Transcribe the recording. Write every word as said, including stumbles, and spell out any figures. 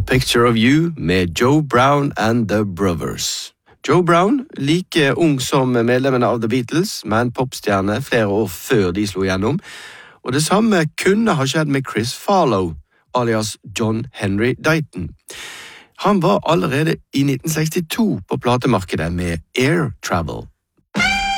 Picture of You med Joe Brown and The Brothers. Joe Brown, like ung som medlemmene av The Beatles, men popstjerne flere år før de slo gjennom. Og det samme kunne ha skjedd med Chris Farlow, alias John Henry Dayton. Han var allerede i nitten sekstito på platemarkedet med Air Travel.